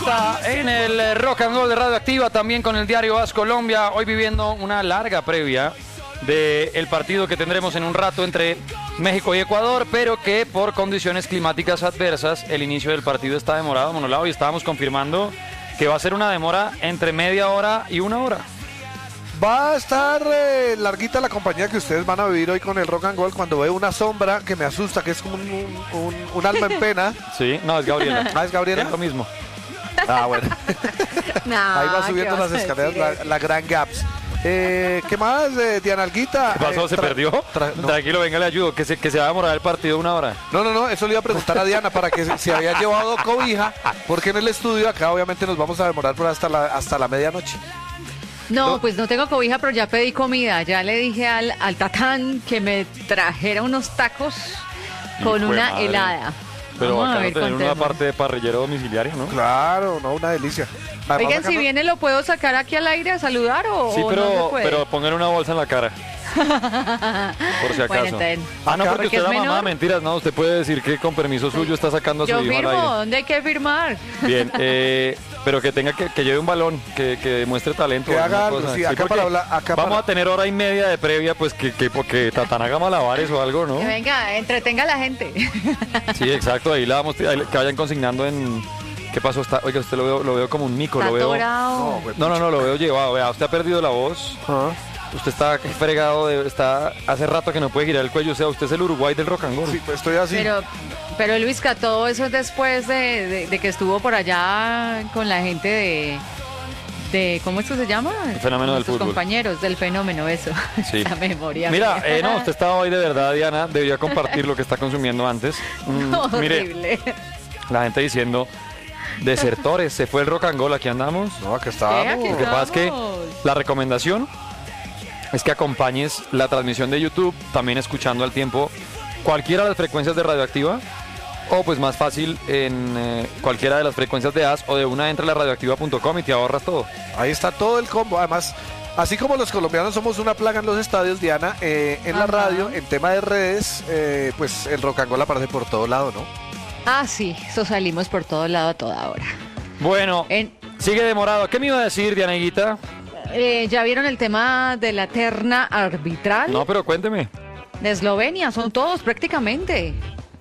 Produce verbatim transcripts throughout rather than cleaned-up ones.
vuelta en el Rock and Roll de Radioactiva, también con el diario As Colombia, hoy viviendo una larga previa del partido que tendremos en un rato entre México y Ecuador, pero que por condiciones climáticas adversas el inicio del partido está demorado, Monolao, y estábamos confirmando que va a ser una demora entre media hora y una hora. Va a estar eh, larguita la compañía que ustedes van a vivir hoy con el Rock and Roll cuando veo una sombra que me asusta, que es como un, un, un, un alma en pena. Sí, no, es Gabriela. Ah, ¿es Gabriela? Es lo mismo. Ah, bueno. No, Ahí va subiendo las escaleras la, la Gran Gaps. Eh, ¿Qué más, eh, Diana Alguita? ¿Qué pasó? Eh, ¿Se tra- perdió? tra- no. Tranquilo, venga, le ayudo, que se, que se va a demorar el partido una hora. no, no, no, eso le iba a preguntar a Diana para que se, si había llevado cobija, porque en el estudio acá obviamente nos vamos a demorar por hasta la, hasta la medianoche. No, No. pues no tengo cobija, pero ya pedí comida. Ya le dije al, al tatán que me trajera unos tacos con Hijo de una madre. helada. Pero Vamos a acá no ver tener cuánto una demora. parte de parrillero domiciliario, ¿no? Claro, no, una delicia. Además, Oigan, acá si no- viene, ¿lo puedo sacar aquí al aire a saludar o, Sí, o pero, no se puede? pero póngale una bolsa en la cara. Por si acaso. Bueno, entonces, ah, no, acá- porque porque usted es es la mamá, menor. mentiras, no, usted puede decir que con permiso suyo está sacando a su Yo hijo al firmo, aire. ¿dónde hay que firmar? Bien, eh, pero que tenga que, que lleve un balón, que, que demuestre talento. Que alguna haga algo, cosa. sí, acá porque para hablar- acá vamos para- a tener hora y media de previa, pues que, que porque Tatán haga malabares o algo, ¿no? Que venga, entretenga a la gente. Sí, exacto, ahí la vamos, ahí que vayan consignando en... ¿Qué pasó? Está, oiga, usted lo veo, lo veo como un mico, Está lo veo... atorado. No, güey. No, no, no, lo veo llevado, vea, usted ha perdido la voz, Ah. usted está fregado, de, está hace rato que no puede girar el cuello, o sea, usted es el Uruguay del rock and roll. Sí, pues estoy así. Pero, pero Luisca, todo eso es después de, de- de que estuvo por allá con la gente de... de ¿cómo es que se llama? El fenómeno del Nuestros fútbol. compañeros del fenómeno, eso. Sí. Esa memoria. Mira, mía. eh, no, usted estaba hoy de verdad, Diana, debía compartir lo que está consumiendo antes. Mm, mire, Horrible. la gente diciendo, desertores, se fue el rock and roll, aquí andamos. No, acá ¿Qué? estábamos. Aquí Lo que pasa es que estamos. la recomendación es que acompañes la transmisión de YouTube, también escuchando al tiempo cualquiera de las frecuencias de Radioactiva, o pues más fácil en eh, cualquiera de las frecuencias de A S o de una entra a la radioactiva punto com y te ahorras todo. Ahí está todo el combo. Además, así como los colombianos somos una plaga en los estadios, Diana, eh, en la Ajá. radio, en tema de redes, eh, pues el rock and roll aparece por todo lado, ¿no? Ah, sí, eso salimos por todo lado a toda hora. Bueno, En- sigue demorado. ¿Qué me iba a decir, Dianeguita? Eh, ¿Ya vieron el tema de la terna arbitral? No, pero cuénteme. De Eslovenia, son todos prácticamente.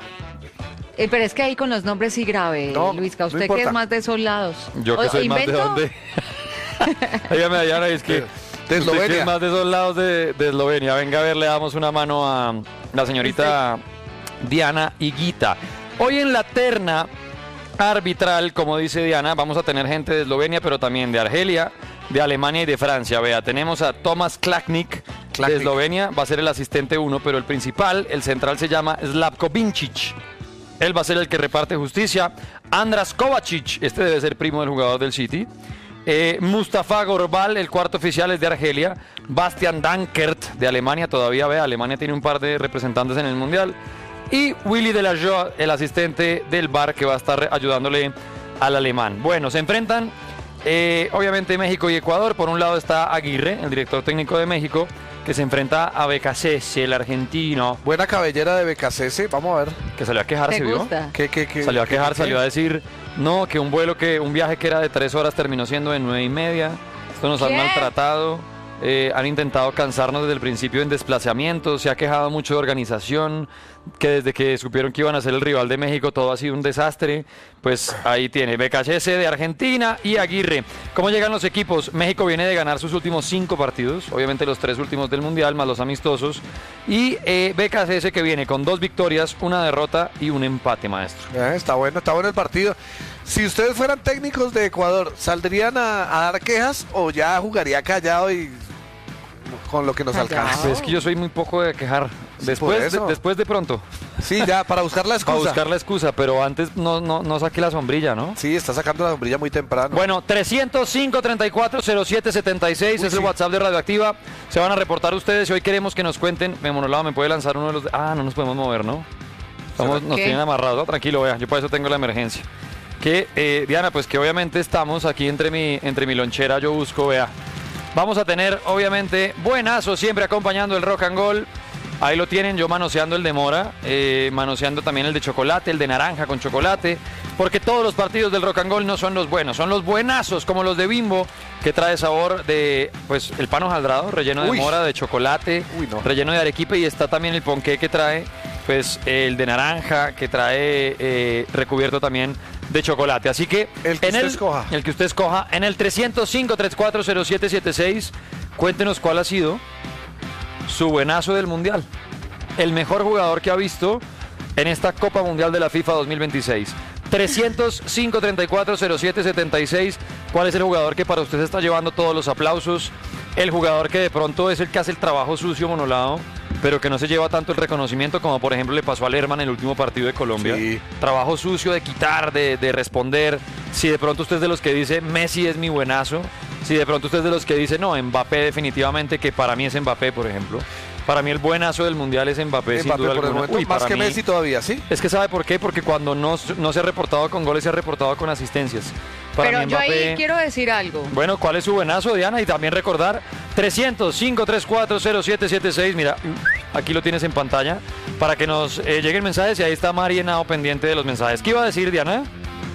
Eh, pero es que ahí con los nombres sí grave, No, Luisca. no ¿Usted importa. que es más de esos lados? Yo que O- soy más de ¿invento? dónde. Dígame, Diana, es que De- de usted que Eslovenia. es más de esos lados de, de Eslovenia. Venga a ver, le damos una mano a la señorita Diana Higuita. Hoy en la terna arbitral, como dice Diana, vamos a tener gente de Eslovenia, pero también de Argelia, de Alemania y de Francia. Vea, tenemos a Tomas Klaknik, de Klaknik. Eslovenia, va a ser el asistente uno, pero el principal, el central, se llama Slavko Vincic. Él va a ser el que reparte justicia. Andras Kovacic, este debe ser primo del jugador del City. Eh, Mustafa Gorbal, el cuarto oficial, es de Argelia. Bastian Dankert, de Alemania, todavía ve, Alemania tiene un par de representantes en el Mundial. Y Willy de la Joa, el asistente del V A R, que va a estar ayudándole al alemán. Bueno, se enfrentan eh, obviamente México y Ecuador. Por un lado está Aguirre, el director técnico de México, que se enfrenta a Becasese, el argentino, Buena cabellera de B K C S, vamos a ver. que salió a quejarse, ¿Te ¿vio? gusta? ¿Qué, qué, qué, Salió a qué- quejar, qué? salió a decir, no, que un vuelo, que un viaje que era de tres horas terminó siendo de nueve y media. Esto nos han ¿Qué? maltratado. eh, han intentado cansarnos desde el principio en desplazamientos. Se ha quejado mucho de organización, que desde que supieron que iban a ser el rival de México todo ha sido un desastre. Pues ahí tiene B K S de Argentina y Aguirre. ¿Cómo llegan los equipos? México viene de ganar sus últimos cinco partidos, obviamente los tres últimos del Mundial, más los amistosos. Y eh, B K S que viene con dos victorias, una derrota y un empate, maestro. Eh, está bueno, está bueno el partido. Si ustedes fueran técnicos de Ecuador, ¿saldrían a, a dar quejas o ya jugaría callado y con lo que nos Callado. alcanza? Pues es que yo soy muy poco de quejar. Sí, Después, por de, eso. después de pronto, Sí, ya, para buscar la para excusa. buscar la excusa, pero antes no, no, no saqué la sombrilla, ¿no? Sí, está sacando la sombrilla muy temprano. Bueno, trescientos cinco, treinta y cuatro, cero siete setenta y seis Uy, es el sí. WhatsApp de Radioactiva. Se van a reportar ustedes y hoy queremos que nos cuenten. Me monolado, me puede lanzar uno de los... Ah, no nos podemos mover, ¿no? Estamos, nos ¿Qué? tienen amarrados. No, tranquilo, vea, yo para eso tengo la emergencia. Que, eh, Diana, pues que obviamente estamos aquí entre mi, entre mi lonchera, yo busco, vea. Vamos a tener, obviamente, buenazo siempre acompañando el rock and roll. Ahí lo tienen, yo manoseando el de mora, eh, manoseando también el de chocolate, el de naranja con chocolate, porque todos los partidos del Rock and Roll no son los buenos, son los buenazos, como los de Bimbo, que trae sabor de, pues, el pan hojaldrado, relleno de Uy. mora, de chocolate, Uy, no. relleno de arequipe, y está también el ponqué que trae, pues, el de naranja, que trae eh, recubierto también de chocolate. Así que, El que en usted el, escoja. el que usted escoja, en el trescientos cinco, treinta y cuatro cero siete setenta y seis, cuéntenos cuál ha sido su buenazo del Mundial. El mejor jugador que ha visto en esta Copa Mundial de la FIFA dos mil veintiséis. trescientos cinco, treinta y cuatro cero siete setenta y seis. ¿Cuál es el jugador que para usted se está llevando todos los aplausos? El jugador que de pronto es el que hace el trabajo sucio, monolado, pero que no se lleva tanto el reconocimiento como por ejemplo le pasó a Lerman en el último partido de Colombia. Sí. Trabajo sucio de quitar, de, de responder. Si de pronto usted es de los que dice Messi es mi buenazo, si de pronto usted es de los que dice no, Mbappé definitivamente, que para mí es Mbappé, por ejemplo. Para mí el buenazo del Mundial es Mbappé, sin Mbappé duda por el alguna. momento, Uy, más para que mí- Messi todavía, ¿sí? Es que ¿sabe por qué? Porque cuando no, no se ha reportado con goles, se ha reportado con asistencias. Para Pero mí yo Mbappé... ahí quiero decir algo. Bueno, ¿cuál es su buenazo, Diana? Y también recordar trescientos cinco, treinta y cuatro cero siete setenta y seis. Mira, aquí lo tienes en pantalla para que nos eh, lleguen mensajes, y ahí está Mari Henao pendiente de los mensajes. ¿Qué iba a decir, Diana?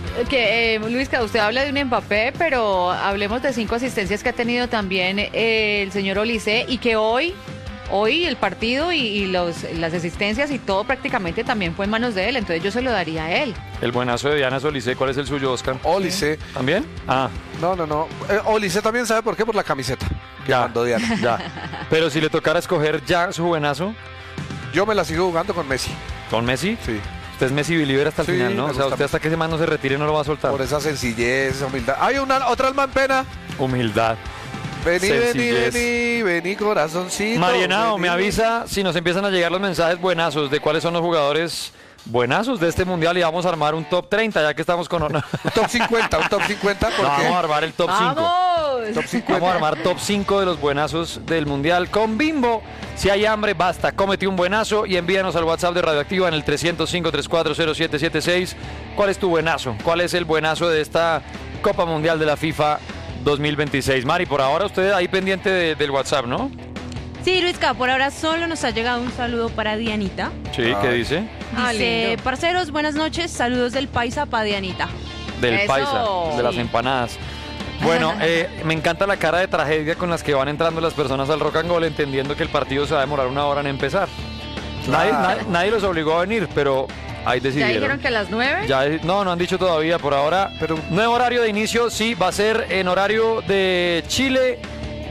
Que eh, Luis, que usted habla de un Mbappé, pero hablemos de cinco asistencias que ha tenido también eh, el señor Olise, y que hoy, hoy el partido y, y los, las asistencias y todo prácticamente también fue en manos de él, entonces yo se lo daría a él. El buenazo de Diana Solicé. ¿Cuál es el suyo, Oscar? Olise. ¿También? Ah, No, no, no. Eh, Olise también sabe por qué, por la camiseta que ya, mandó Diana. ya. Pero si le tocara escoger ya su buenazo, Yo me la sigo jugando con Messi. ¿con Messi? Sí. Usted es Messi believer hasta el Sí, final, ¿no? me O sea, gusta usted hasta que ese man no se retire no lo va a soltar. Por esa sencillez, esa humildad. Hay una otra alma en pena. Humildad. Vení, vení, Sencillez. vení, vení, corazoncito. Marianao, vení, me vení. avisa si nos empiezan a llegar los mensajes buenazos de cuáles son los jugadores buenazos de este mundial, y vamos a armar un top treinta, ya que estamos con... No, Un top cincuenta, un top cincuenta, porque vamos a armar el top cinco. ¡Vamos! top cincuenta. Vamos a armar top cinco de los buenazos del mundial con Bimbo. Si hay hambre, basta, cómete un buenazo y envíanos al WhatsApp de Radioactiva en el trescientos cinco, treinta y cuatro cero siete setenta y seis. ¿Cuál es tu buenazo? ¿Cuál es el buenazo de esta Copa Mundial de la FIFA dos mil veintiséis? Mari, por ahora usted ahí pendiente de- del WhatsApp, ¿no? Sí, Luisca, por ahora solo nos ha llegado un saludo para Dianita. Sí, ¿qué Ay. dice? Ah, Dice, lindo. parceros, buenas noches, saludos del Paisa para Dianita. Del Eso. paisa, de las Sí. empanadas. Bueno, eh, me encanta la cara de tragedia con las que van entrando las personas al Rock and Roll, entendiendo que el partido se va a demorar una hora en empezar. Nadie, Claro. nadie- nadie los obligó a venir, pero ahí ¿Ya decidieron. dijeron que a las nueve? Ya, no, no han dicho todavía por ahora. Pero- Nuevo horario de inicio, sí, va a ser en horario de Chile,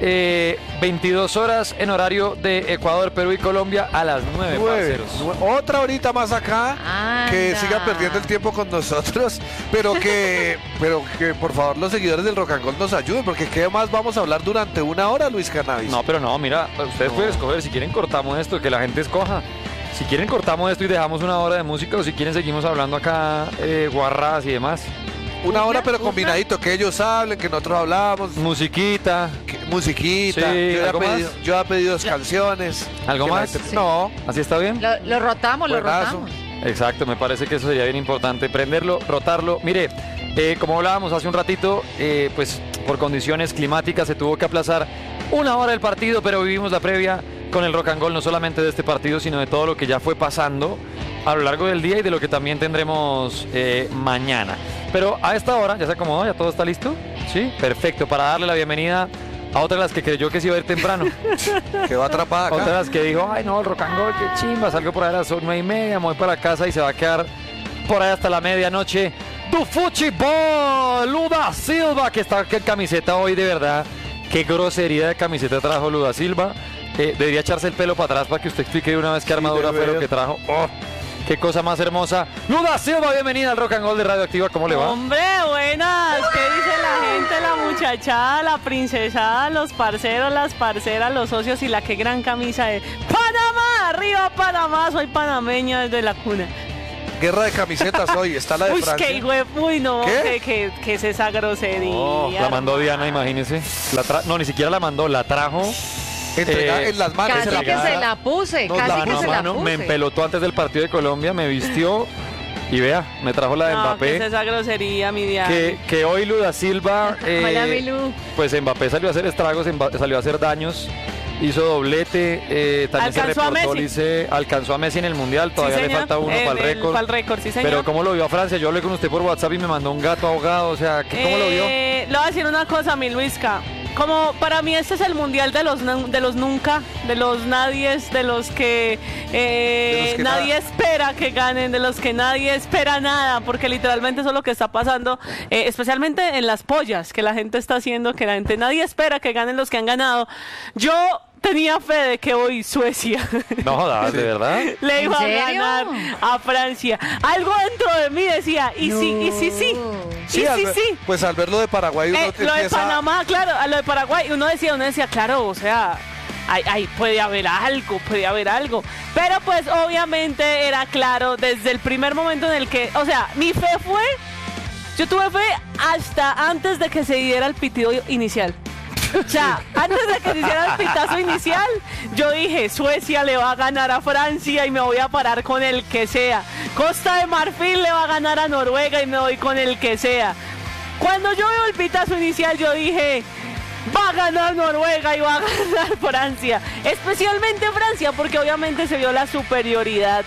eh, veintidós horas, en horario de Ecuador, Perú y Colombia a las nueve, Nueve. parceros. Nue- Otra horita más acá. Que Anda. sigan perdiendo el tiempo con nosotros, pero que, pero que por favor los seguidores del Rock and Roll nos ayuden, porque ¿qué más vamos a hablar durante una hora, Luis Cannabis? No, pero no, mira, ustedes pueden escoger, si quieren cortamos esto, que la gente escoja. Si quieren cortamos esto y dejamos una hora de música, o si quieren seguimos hablando acá eh, guarradas y demás. Una hora, Una, pero una. combinadito, que ellos hablen, que nosotros hablamos, Musiquita, que- musiquita. Sí, yo, ya ¿algo he más? pedido, yo he pedido dos canciones. ¿Algo que la más? gente- Sí. No, ¿así está bien? Lo, lo rotamos, lo Buenazo. rotamos. Exacto, me parece que eso sería bien importante, prenderlo, rotarlo. Mire, eh, como hablábamos hace un ratito, eh, pues por condiciones climáticas se tuvo que aplazar una hora el partido, pero vivimos la previa con el Rock and Roll, no solamente de este partido, sino de todo lo que ya fue pasando a lo largo del día y de lo que también tendremos eh, mañana. Pero a esta hora, ¿ya se acomodó? ¿Ya todo está listo? Sí, perfecto, para darle la bienvenida a otra de las que creyó que se iba a ir temprano. quedó atrapada Otra de acá. las que dijo, ay no, el Rock and Roll, qué chimba, salgo por ahí a las nueve y media, me voy para casa y se va a quedar por ahí hasta la medianoche. ¡Du Futebol! Luda Silva, que está en camiseta hoy, de verdad. Qué grosería de camiseta trajo Luda Silva. Eh, debería echarse el pelo para atrás para que usted explique de una vez qué armadura fue lo debería. que trajo. ¡Oh! ¡Qué cosa más hermosa! Luda Silva, bienvenida al Rock and Roll de Radioactiva, ¿cómo le va? Hombre, buenas. ¿Qué dice la gente, la muchachada, la princesada, los parceros, las parceras, los socios y la que gran camisa de Panamá? ¡Arriba Panamá! Soy panameña desde la cuna. Guerra de camisetas hoy, está la de Uy, Francia. qué hijo de- Uy, no, ¿Qué? ¿Qué, qué, qué es esa grosería? Oh, la mandó hermano? Diana, imagínese. La tra- no, ni siquiera la mandó, la trajo. Entregada Eh, en las manos. Casi se la que gana. se la puse, Nos casi la que Mano se a la mano, me puse. empelotó antes del partido de Colombia, me vistió y vea, me trajo la de No, ¿qué es Mbappé. esa grosería, mi Diana? Que, que hoy Luda Silva, eh, Hola, Milú. pues Mbappé salió a hacer estragos, Mba- salió a hacer daños. hizo doblete, eh, también se Alcanzó a reportó, Messi. dice, alcanzó a Messi en el Mundial, todavía Sí, le señor. falta uno El- para el el- récord. para el récord, sí, señor. Pero ¿cómo lo vio a Francia? Yo hablé con usted por WhatsApp y me mandó un gato ahogado, o sea, ¿qué- ¿cómo lo vio? Eh, le voy a decir una cosa, mi Luisca. Como para mí este es el mundial de los nun- de los nunca, de los nadies, de los que, eh, De los que nadie nada. espera que ganen, de los que nadie espera nada, porque literalmente eso es lo que está pasando, eh, especialmente en las pollas que la gente está haciendo, que la gente nadie espera que ganen los que han ganado. Yo tenía fe de que hoy Suecia No jodas, ¿de verdad? le ¿En iba a serio? ganar a Francia. Algo dentro de mí decía, y sí, y sí, sí, Sí, y al sí, ver- sí. Pues al ver lo de Paraguay uno Eh, lo de empieza- Panamá, claro, a lo de Paraguay, uno decía, uno decía, claro, o sea, ahí, ahí puede haber algo, puede haber algo. Pero pues obviamente era claro desde el primer momento en el que, o sea, mi fe fue, yo tuve fe hasta antes de que se diera el pitido inicial. O sea, antes de que se hiciera el pitazo inicial, yo dije, Suecia le va a ganar a Francia y me voy a parar con el que sea. Costa de Marfil le va a ganar a Noruega y me voy con el que sea. Cuando yo veo el pitazo inicial, yo dije, va a ganar Noruega y va a ganar Francia. Especialmente Francia, porque obviamente se vio la superioridad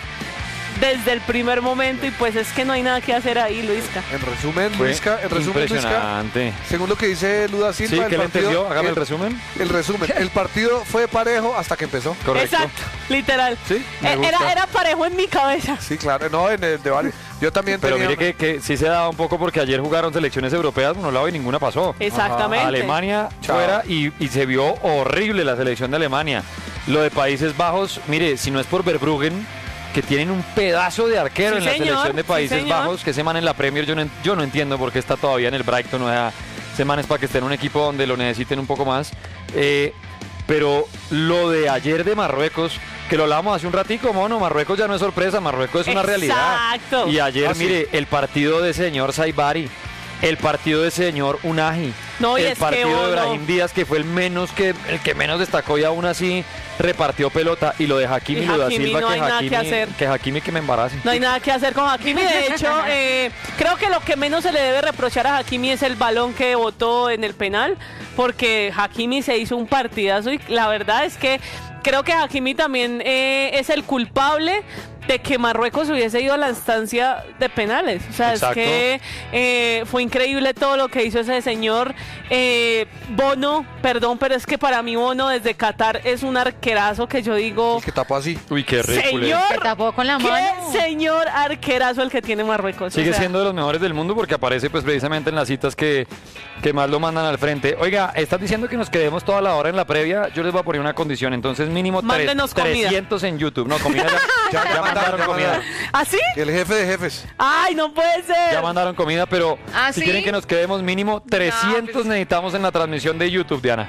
desde el primer momento y pues es que no hay nada que hacer ahí, Luisca. En resumen, Fue Luisca, en resumen, Luisca, impresionante. según lo que dice Luda Silva, Sí, el ¿qué le partido- entendió? Hágame el resumen. El resumen, el partido fue parejo hasta que empezó. Correcto. Exacto, literal. Sí, me Eh, gusta. Era, era parejo en mi cabeza. Sí, claro, no, en el de varios. Yo también Pero tenía... mire que, que sí se da un poco porque ayer jugaron selecciones europeas, por un lado y ninguna pasó. Exactamente. Alemania Chao. fuera y, y se vio horrible la selección de Alemania. Lo de Países Bajos, mire, si no es por Verbruggen, que tienen un pedazo de arquero Sí, en la señor, selección de sí, Países señor. Bajos, que ese man en la Premier, yo no, en- yo no entiendo por qué está todavía en el Brighton, o sea, ese man es para que esté en un equipo donde lo necesiten un poco más. Eh, pero lo de ayer de Marruecos, que lo hablábamos hace un ratico, mono, Marruecos ya no es sorpresa, Marruecos es una realidad. Exacto. Y ayer, Ah, sí. mire, el partido de señor Saibari, el partido de señor Unahi, No, y el es que partido de Bono- Brahim Díaz, que fue el menos que el que menos destacó y aún así repartió pelota, y lo de Hakimi Y y lo de Hakimi, Silva, no que hay nada que Hakimi, hacer. que Hakimi que me embarace. No hay nada que hacer con Hakimi. De hecho, eh, creo que lo que menos se le debe reprochar a Hakimi es el balón que botó en el penal, porque Hakimi se hizo un partidazo y la verdad es que creo que Hakimi también eh, es el culpable de que Marruecos hubiese ido a la instancia de penales. O sea, Exacto. es que eh, fue increíble todo lo que hizo ese señor. Eh, Bono, perdón, pero es que para mí Bono desde Qatar es un arquerazo que yo digo... El que tapó así. Uy, qué ridículo. Señor, Se tapó con la qué mano. señor arquerazo el que tiene Marruecos. Sigue o sea, siendo de los mejores del mundo porque aparece pues precisamente en las citas que, que más lo mandan al frente. Oiga, estás diciendo que nos quedemos toda la hora en la previa. Yo les voy a poner una condición. Entonces mínimo tres- Mándenos comida. trescientos en YouTube. No, comida ya, ya, ya mandaron ya comida. mandaron. ¿Así? El jefe de jefes. Ay, no puede ser. Ya mandaron comida, pero ¿Ah, si sí? quieren que nos quedemos mínimo trescientos pues- necesitamos en la transmisión de YouTube, Diana.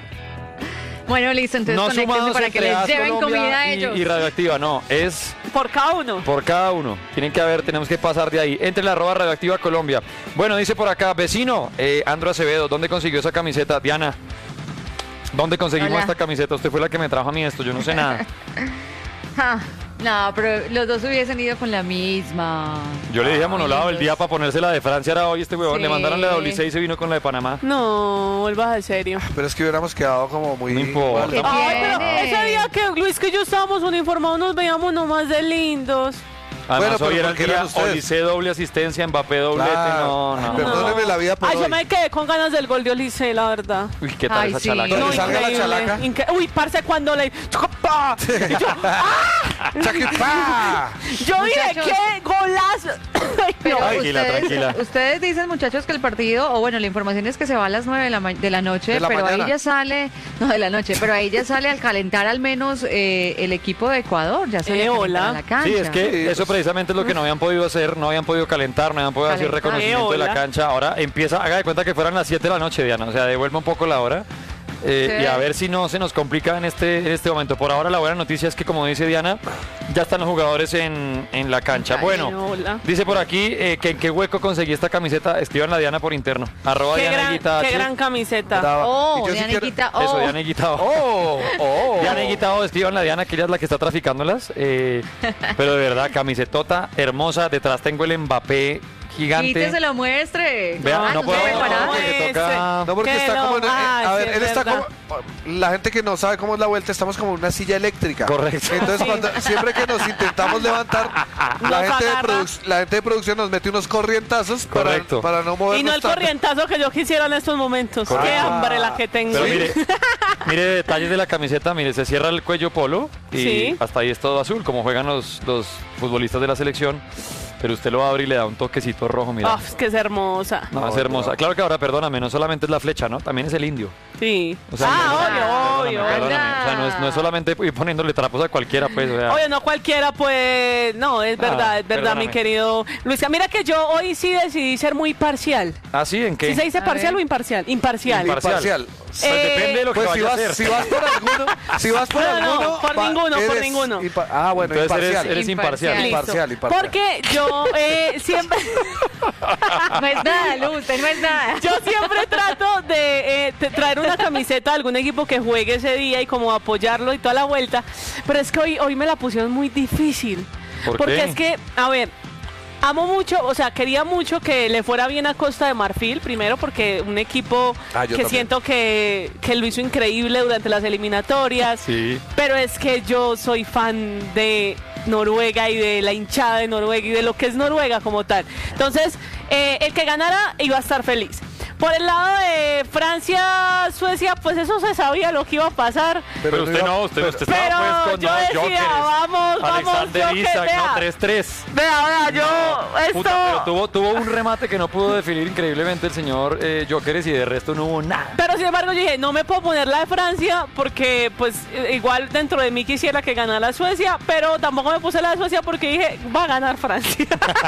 Bueno, listo, entonces No conéctense sumados para que entre les As lleven Colombia comida a y- ellos. Y, Radioactiva, no, es Por cada uno. por cada uno. Tienen que haber, tenemos que pasar de ahí. Entre la arroba Radioactiva Colombia. Bueno, dice por acá, vecino, eh, Andro Acevedo, ¿dónde consiguió esa camiseta? Diana, ¿dónde conseguimos Hola. esta camiseta? Usted fue la que me trajo a mí esto, yo no sé nada. Ah, no, pero los dos hubiesen ido con la misma. Yo le dije a Monolado el lindos. día para ponerse la de Francia, era hoy este huevón. Sí. Le mandaron la de W seis y se vino con la de Panamá. No, vuelvas al serio. Pero es que hubiéramos quedado como muy... No importa. mal. ¿Qué Ay, pero tiene? ese día que Luis que yo estábamos uniformados nos veíamos nomás de lindos. Además, Bueno, hoy pero era el ¿por qué eran día ustedes? Olise doble asistencia, Mbappé doblete. Claro. No, no. Perdóneme la vida por Ay, yo hoy. me quedé con ganas del gol de Olise, la verdad. Uy, qué tal Ay, esa sí. chalaca. Donde No, salga la increíble, chalaca. incre- Uy, parce, cuando le... ¡Pa! Y yo, ¡ah! ¡Chaquipá! Yo dije, Muchachos. ¿qué golazo? Ay, Pero no. Tranquila, ustedes, tranquila. ustedes dicen, muchachos, que el partido, o bueno, la información es que se va a las nueve de la, ma- de la noche, De la pero mañana. ahí ya sale, no, de la noche, pero ahí ya sale al calentar al menos eh, el equipo de Ecuador, ya sale Eh, a calentar hola. a la cancha. Sí, es que Sí, eso pues. precisamente es lo que no habían podido hacer, no habían podido calentar, no habían podido hacer Calentar. reconocimiento Eh, de la hola. cancha. Ahora empieza, haga de cuenta que fueran las siete de la noche, Diana, o sea, devuelva un poco la hora. eh, Sí. Y a ver si no se nos complica en este, en este momento. Por ahora la buena noticia es que, como dice Diana, ya están los jugadores en, en la cancha. Ay, Bueno, hola. dice por aquí eh, que en qué hueco conseguí esta camiseta. Escriban la Diana por interno. Arroba Qué Diana gran, Higuita qué H. gran camiseta. Brava. Oh, Y yo sí Diana quiero- Higuita, Eso, oh. Diana Higuita. ¡Oh! ¡Oh! Diana Higuita, escriban la Diana, que ella es la que está traficándolas. eh, pero de verdad, camisetota hermosa. Detrás tengo el Mbappé gigante. Quítese la muestre. Vea, Ah, no puedo- se preparaba. no, porque toca- No, porque Que está no, como... en- eh, ay, a sí, ver, es él está verdad. como... La gente que no sabe cómo es la vuelta, estamos como en una silla eléctrica. Correcto. Entonces, Sí. cuando, siempre que nos intentamos levantar, Nos la gente, de agarra. produc- la gente de producción nos mete unos corrientazos para, Correcto. para no movernos Y no el tanto. corrientazo que yo quisiera en estos momentos. Qué Correcto. hambre la que tengo. Pero Sí. mire, mire detalles de la camiseta, mire, se cierra el cuello polo y Sí. hasta ahí es todo azul, como juegan los, los futbolistas de la selección. Pero usted lo abre y le da un toquecito rojo, mira. Ah, es que es hermosa. No, No, es hermosa. no. Claro que ahora, perdóname, no solamente es la flecha, ¿no? También es el indio. Sí. O sea, ah, no- obvio, perdóname, obvio. perdóname. O sea, no es, no es solamente ir poniéndole trapos a cualquiera, pues. O sea, Oye, no cualquiera, pues, no, es Ah, verdad, es verdad, perdóname. mi querido Luisca. Mira que yo hoy sí decidí ser muy parcial. ¿Ah, sí? ¿En qué? ¿Sí se dice A parcial ver. o imparcial? Imparcial. Imparcial. Parcial. Pues Eh, depende de lo que Pues si vaya a vas, hacer. si vas por alguno, si vas por No, no, alguno, por va- ninguno, por eres ninguno. impa- ah, bueno, Entonces eres, imparcial. eres imparcial. Listo. Imparcial, imparcial. Porque yo eh, siempre, No es nada, Luz, usted no es nada. yo siempre trato de eh, te- traer una camiseta de algún equipo que juegue ese día y como apoyarlo y toda la vuelta. Pero es que hoy, hoy me la pusieron muy difícil. ¿Por Porque qué? es que, a ver, amo mucho, o sea, quería mucho que le fuera bien a Costa de Marfil, primero porque un equipo Ah, yo que también. siento que, que lo hizo increíble durante las eliminatorias. Sí. Pero es que yo soy fan de Noruega y de la hinchada de Noruega y de lo que es Noruega como tal. Entonces, eh, el que ganara iba a estar feliz. Por el lado de Francia, Suecia, pues eso se sabía lo que iba a pasar. Pero usted iba- no, usted, pero- usted Pero estaba pues con yo los decía, Jokers. vamos, vamos, Alexander Joker, Isak, vea. no, tres tres. Vea, vea, yo, esto... Puta, pero tuvo, tuvo un remate que no pudo definir increíblemente el señor eh, Jokeres y de resto no hubo nada. Pero sin embargo yo dije, no me puedo poner la de Francia porque pues eh, igual dentro de mí quisiera que ganara Suecia, pero tampoco me puse la de Suecia porque dije, va a ganar Francia.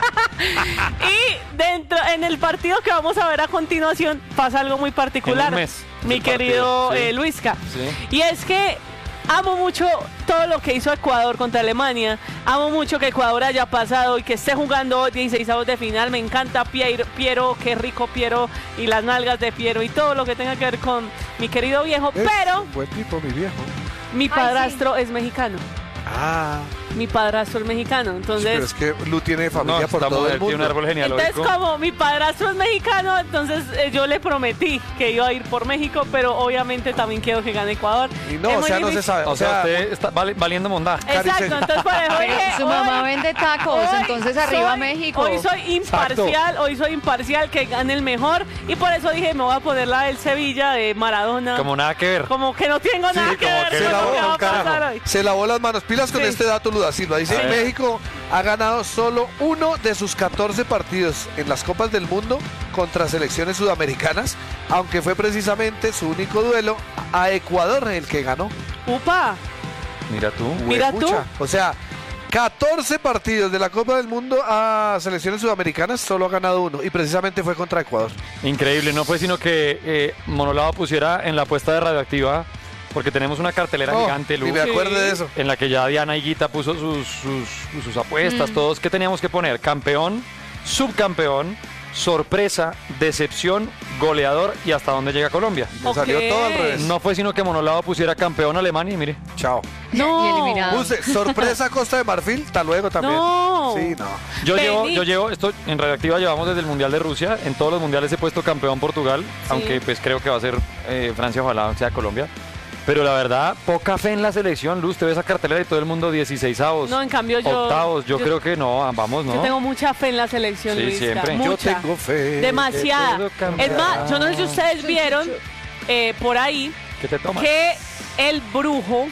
Y dentro en el partido que vamos a ver a continuación pasa algo muy particular, En un mes, mi el querido partido, sí. eh, Luisca. Sí. Y es que amo mucho todo lo que hizo Ecuador contra Alemania. Amo mucho que Ecuador haya pasado y que esté jugando dieciseisavos de final. Me encanta Piero, Piero, qué rico Piero y las nalgas de Piero y todo lo que tenga que ver con mi querido viejo. Es Pero un buen tipo, mi viejo. mi Ay, padrastro es mexicano. Ah, Mi padrastro es mexicano. pero Entonces, es que Lu tiene No, familia por esta todo mujer el tiene un mundo. árbol genealógico. entonces como mi padrastro es mexicano, entonces eh, yo le prometí que iba a ir por México, pero obviamente también quiero que gane Ecuador. Y no, Es o muy sea, no se difícil. sabe. O sea, usted está vali- valiendo mondá. Exacto, Carice- entonces por eso Pero dije, su mamá hoy- vende tacos, Hoy entonces arriba soy- México. Hoy soy imparcial, hoy soy imparcial, que gane el mejor. Y por eso dije, me voy a poner la del Sevilla de Maradona. Como nada que ver. Como que no tengo nada que como ver que con se lo lavó que va a un carajo. pasar hoy. Se lavó las manos. Pilas con Sí. este dato, Luda Silva. Dice, A ver. México ha ganado solo uno de sus catorce partidos en las Copas del Mundo contra selecciones sudamericanas, aunque fue precisamente su único duelo a Ecuador el que ganó. Upa, Mira tú. Mira tú. Huepucha. O sea, catorce partidos de la Copa del Mundo a selecciones sudamericanas, solo ha ganado uno. Y precisamente fue contra Ecuador. Increíble, no fue sino que eh, Monolavo pusiera en la apuesta de Radioactiva, porque tenemos una cartelera Oh, gigante, Lu, ni me acuerdo de eso. en la que ya Diana y Guita puso sus, sus, sus apuestas, todos. ¿Qué teníamos que poner? Campeón, subcampeón, sorpresa, decepción, goleador y hasta dónde llega Colombia. Me salió Ok. todo al revés. No fue sino que Monolavo pusiera campeón Alemania y mire. Chao. no. Y eliminado. Puse sorpresa Costa de Marfil, hasta luego también. No. Sí, no. Yo Vení. llevo, yo llevo, esto en Radioactiva llevamos desde el Mundial de Rusia, en todos los mundiales he puesto campeón Portugal, aunque pues creo que va a ser eh, Francia, ojalá sea Colombia. Pero la verdad, poca fe en la selección, Luz, te ves esa cartelera y todo el mundo dieciseisavos, No, en cambio yo... octavos, yo, yo- creo que no, vamos, ¿no? Yo tengo mucha fe en la selección, Sí, Luisca, siempre. Yo mucha. tengo fe. Demasiada. todo cambiará. Es más, yo no sé si ustedes vieron eh, por ahí ¿Qué te tomas? que el brujo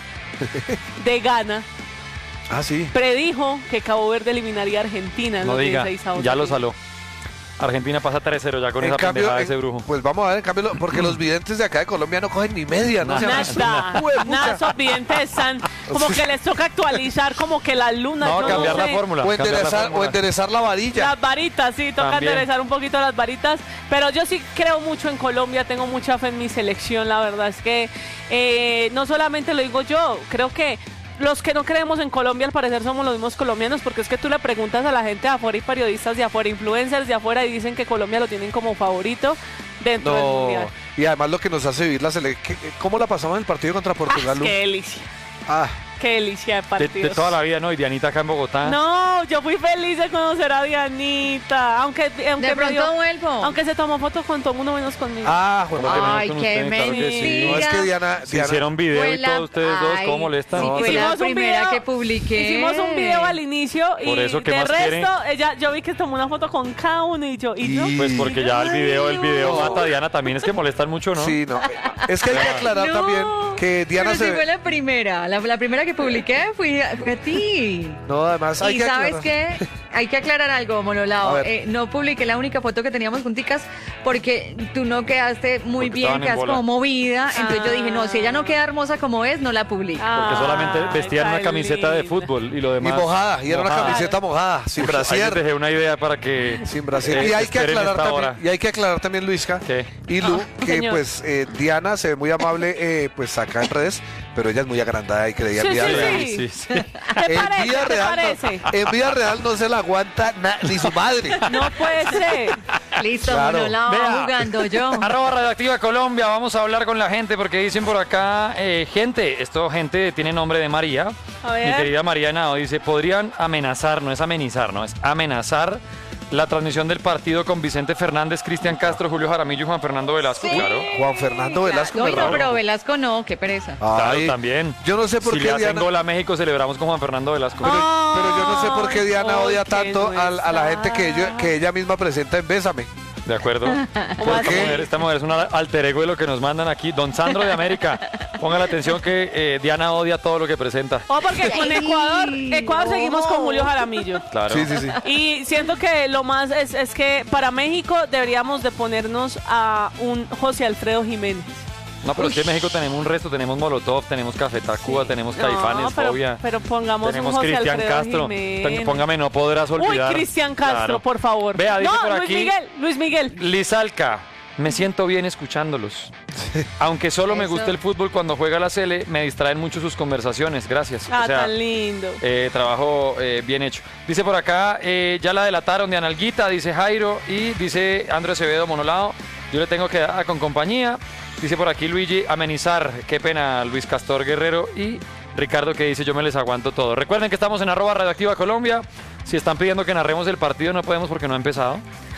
de Ghana Ah, sí. predijo que Cabo Verde eliminaría a Argentina en No los diga, dieciseisavos ya de lo final. saló. Argentina pasa tres cero ya con En esa cambio, pendejada de en- ese brujo. pues vamos a ver, en cambio, lo- porque los videntes de acá de Colombia no cogen ni media, ¿no? Se llaman- Nada, Huepucha. nada, esos videntes están como que les toca actualizar como que las lunas. No, yo cambiar la sé. fórmula. O cambiar la enderezar, fórmula. o enderezar la varilla. Las varitas, sí, toca También. enderezar un poquito las varitas. Pero yo sí creo mucho en Colombia, tengo mucha fe en mi selección. La verdad es que eh, no solamente lo digo yo, creo que los que no creemos en Colombia al parecer somos los mismos colombianos, porque es que tú le preguntas a la gente de afuera y periodistas de afuera, influencers de afuera, y dicen que Colombia lo tienen como favorito dentro del No. mundial. Y además lo que nos hace vivir la selección. ¿Cómo la pasamos en el partido contra Ah, Portugal? Lu? qué delicia. Ah, qué delicia de De, partidos. de toda la vida, ¿no? Y Dianita acá en Bogotá. No, yo fui feliz de conocer a Dianita. Aunque, aunque, De me pronto dio- vuelvo. aunque se tomó fotos con todo el mundo menos conmigo. Ah, bueno, ¿Cómo que menos Ay, con qué usted? Claro que sí. mentira. no es que Diana, Se Diana hicieron video Fue y la- todos ustedes dos, Ay, ¿cómo molestan? sí, No, fue sí. la Hicimos un primera video- que publiqué. Hicimos un video al inicio y Por eso, ¿qué de más resto, quiere? ella, yo vi que tomó una foto con cada uno y yo, ¿y yo? Y- Pues porque ya el video, el video No. mata a Diana también, es que molestan mucho, ¿no? Sí, no. Es que hay que aclarar No, también que Diana Pero se si fue la primera, la, la primera que publiqué fui a, fue a ti. No, además hay Y que ¿sabes aclarar. qué? Hay que aclarar algo, A Monolao. ver. Eh, no publiqué la única foto que teníamos junticas porque tú no quedaste muy Porque bien, estaban en quedas bola. como movida. Entonces yo dije, no, si ella no queda hermosa como es, no la publico. Porque solamente Ay, vestían una tan camiseta de linda. fútbol y lo Y demás. mojada, y era una mojada. camiseta mojada, sin Ahí les brasier. dejé una idea para que. Sin Brasil. eh, y hay que esperen aclarar esta también, hora. y hay que aclarar también, Luisca ¿Qué? y Lu, Ah, que señor. pues eh, Diana se ve muy amable eh, pues acá en redes, pero ella es muy agrandada y creía en Sí, vida sí, real. sí. Sí, sí. ¿Qué En parece? vida ¿Qué real, parece? no, en vida real no se la aguanta na- ni su madre. No puede ser. Listo, Claro. Monolao Vea. jugando yo. Arroba Radioactiva Colombia, vamos a hablar con la gente porque dicen por acá, eh, gente, esto gente tiene nombre de María. A ver. Mi querida María Henao dice, podrían amenazar, no es amenizar, no es amenazar la transmisión del partido con Vicente Fernández, Cristian Castro, Julio Jaramillo y Juan Fernando Velasco, Sí. claro. Juan Fernando Velasco. No, me no, raro. pero Velasco no, qué pereza. Claro, Ay, también. Yo no sé por si qué le hacen Diana, gol a México, celebramos con Juan Fernando Velasco. pero, pero yo no sé por qué Diana Ay, odia qué tanto al- a, la gente que, nuestra. ella- que ella misma presenta en Bésame. De acuerdo. ¿Cómo Esta así? mujer, esta mujer es un alter ego de lo que nos mandan aquí. Don Sandro de América. Ponga la atención que eh, Diana odia todo lo que presenta. Oh, porque con Ecuador, Ecuador no. seguimos con Julio Jaramillo. Claro. Sí, sí, sí. Y siento que lo más es, es que para México deberíamos de ponernos a un José Alfredo Jiménez. No, pero es que en México tenemos un resto, tenemos Molotov, tenemos Café Tacuba, tenemos No, Caifanes, pero, Fobia, pero pongamos tenemos un José Cristian Alfredo Castro. Jiménez. Póngame, no podrás Uy, olvidar. Cristian Castro, Claro. por favor. Vea, dice no, por Luis aquí- Miguel, Luis Miguel. Lizalca, me siento bien escuchándolos. Aunque solo me Eso. gusta el fútbol cuando juega la Sele, me distraen mucho sus conversaciones. Gracias. Ah, O sea, tan lindo. Eh, trabajo eh, bien hecho. Dice por acá, eh, ya la delataron de Analguita, dice Jairo, y dice Andrés Acevedo Monolao, yo le tengo que dar con compañía. Dice por aquí Luigi, amenizar, qué pena Luis Castor Guerrero, y Ricardo que dice, yo me les aguanto todo. Recuerden que estamos en arroba Radioactiva Colombia, si están pidiendo que narremos el partido no podemos porque no ha empezado.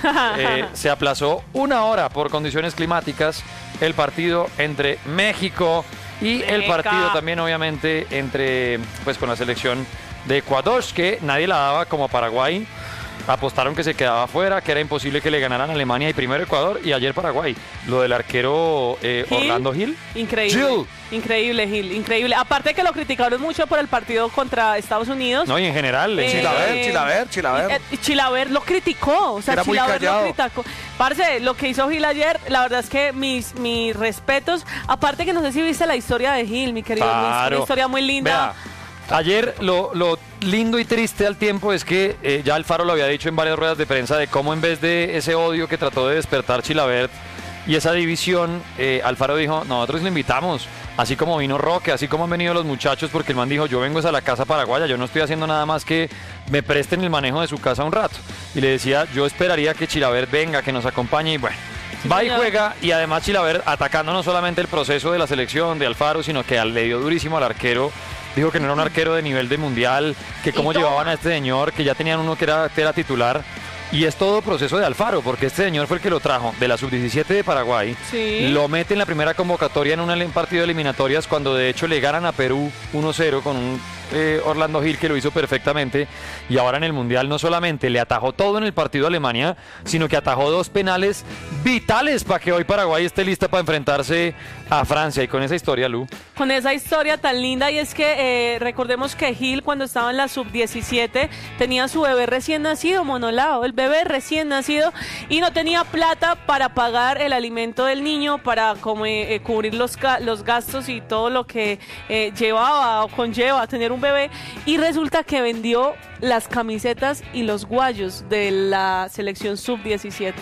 Eh, se aplazó una hora por condiciones climáticas el partido entre México y el Meca. partido también obviamente entre pues con la selección de Ecuador, que nadie la daba como Paraguay. Apostaron que se quedaba afuera, que era imposible que le ganaran a Alemania y primero Ecuador y ayer Paraguay. Lo del arquero eh, Gil. Orlando Gil. Increíble. Gil. Increíble, Gil. Increíble. Aparte que lo criticaron mucho por el partido contra Estados Unidos. No, y en general. en Eh, general. Chilaver, Chilaver, Chilaver. Eh, eh, Chilaver lo criticó, o sea, Era muy Chilaver lo callado. criticó. Parce, lo que hizo Gil ayer, la verdad es que mis, mis respetos. Aparte que no sé si viste la historia de Gil, mi querido Luis, Claro. una historia muy linda. Vea, ayer lo, lo lindo y triste al tiempo es que eh, ya Alfaro lo había dicho en varias ruedas de prensa de cómo en vez de ese odio que trató de despertar Chilavert y esa división, eh, Alfaro dijo, nosotros lo invitamos, así como vino Roque, así como han venido los muchachos, porque el man dijo, yo vengo es a la casa paraguaya, yo no estoy haciendo nada más que me presten el manejo de su casa un rato. Y le decía, yo esperaría que Chilavert venga, que nos acompañe y bueno. Va y señor. juega y además Chilavert atacando no solamente el proceso de la selección de Alfaro, sino que le dio durísimo al arquero. Dijo que no era un arquero de nivel de mundial, que cómo toma. llevaban a este señor, que ya tenían uno que era, que era titular. Y es todo proceso de Alfaro, porque este señor fue el que lo trajo de la sub diecisiete de Paraguay. Sí. Lo mete en la primera convocatoria en un partido de eliminatorias, cuando de hecho le ganan a Perú uno cero con un eh, Orlando Gil que lo hizo perfectamente. Y ahora en el Mundial no solamente le atajó todo en el partido de Alemania, sino que atajó dos penales vitales para que hoy Paraguay esté lista para enfrentarse a Francia. Y con esa historia, Lu. Con esa historia tan linda, y es que eh, recordemos que Gil cuando estaba en la sub diecisiete tenía su bebé recién nacido, Monolao, el bebé recién nacido, y no tenía plata para pagar el alimento del niño, para como, eh, cubrir los, ga- los gastos y todo lo que eh, llevaba o conlleva tener un bebé, y resulta que vendió las camisetas y los guayos de la selección sub diecisiete.